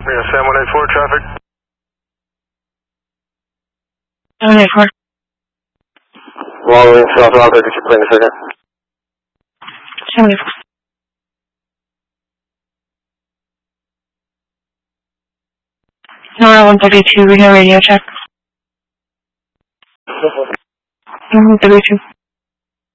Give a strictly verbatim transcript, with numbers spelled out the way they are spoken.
Yeah, Sam one eight four traffic. seven eight four. Long Range South Alpha, get your plane a second. seven eight four. Nora one thirty-two, we have radio check. one thirty-two.